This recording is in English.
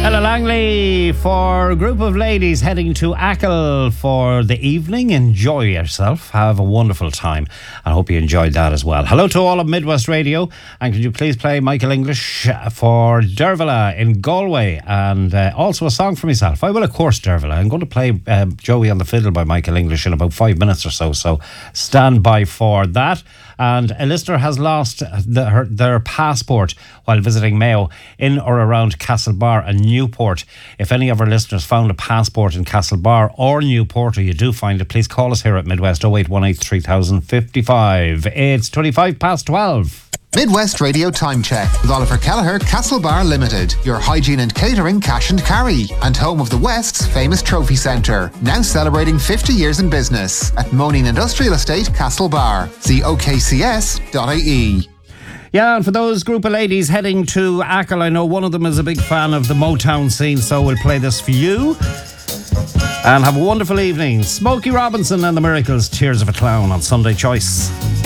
Ella Langley for a group of ladies heading to Achill for the evening. Enjoy yourself. Have a wonderful time. I hope you enjoyed that as well. Hello to all of Midwest Radio. And could you please play Michael English for Dervla in Galway, and also a song for myself. I will, of course, Dervla. I'm going to play Joey on the Fiddle by Michael English in about 5 minutes or so. So stand by for that. And a listener has lost their passport while visiting Mayo in or around Castlebar and Newport. If any of our listeners found a passport in Castlebar or Newport, or you do find it, please call us here at Midwest 0818 3055. It's 25 past 12. Midwest Radio Time Check with Oliver Kelleher, Castlebar Limited, your hygiene and catering cash and carry, and home of the West's famous trophy centre, now celebrating 50 years in business at Moaning Industrial Estate, Castlebar. See okcs.ie. Yeah, and for those group of ladies heading to Achill, I know one of them is a big fan of the Motown scene, so we'll play this for you. And have a wonderful evening. Smokey Robinson and the Miracles, Tears of a Clown on Sunday Choice.